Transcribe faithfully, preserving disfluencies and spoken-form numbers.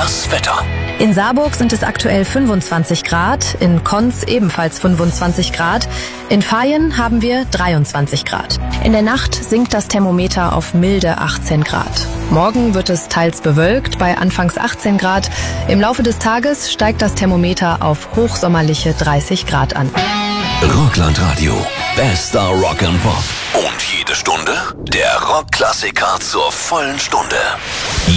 Das Wetter. In Saarburg sind es aktuell fünfundzwanzig Grad, in Konz ebenfalls fünfundzwanzig Grad, in Vaihingen haben wir dreiundzwanzig Grad. In der Nacht sinkt das Thermometer auf milde achtzehn Grad. Morgen wird es teils bewölkt bei anfangs achtzehn Grad. Im Laufe des Tages steigt das Thermometer auf hochsommerliche dreißig Grad an. Rockland-Radio. Bester Rock and Pop. Und jede Stunde der Rockklassiker zur vollen Stunde.